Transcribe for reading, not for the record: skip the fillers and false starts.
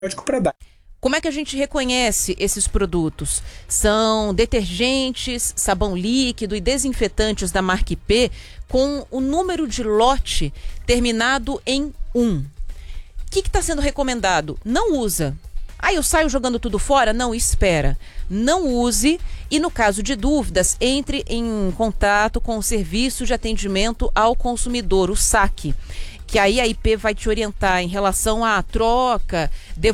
para dar. Como é que a gente reconhece esses produtos? São detergentes, sabão líquido e desinfetantes da marca IP com o número de lote terminado em 1. O que está sendo recomendado? Não usa. Eu saio jogando tudo fora? Não, espera. Não use e, no caso de dúvidas, entre em contato com o Serviço de Atendimento ao Consumidor, o SAC, que aí a IP vai te orientar em relação à troca,